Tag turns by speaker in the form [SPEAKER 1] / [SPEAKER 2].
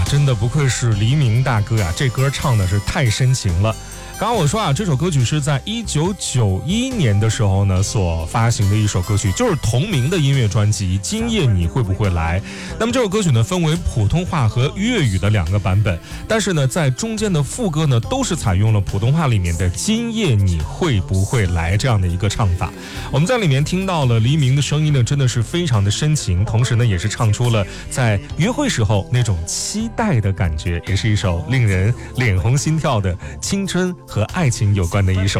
[SPEAKER 1] 真的不愧是黎明大哥呀，这歌唱的是太深情了。刚刚我说啊，这首歌曲是在1991年的时候呢所发行的一首歌曲，就是同名的音乐专辑《今夜你会不会来》。那么这首歌曲呢分为普通话和粤语的2个版本，但是呢在中间的副歌呢都是采用了普通话里面的今夜你会不会来这样的一个唱法。我们在里面听到了黎明的声音呢真的是非常的深情，同时呢也是唱出了在约会时候那种期待的感觉，也是一首令人脸红心跳的青春和爱情有关的一首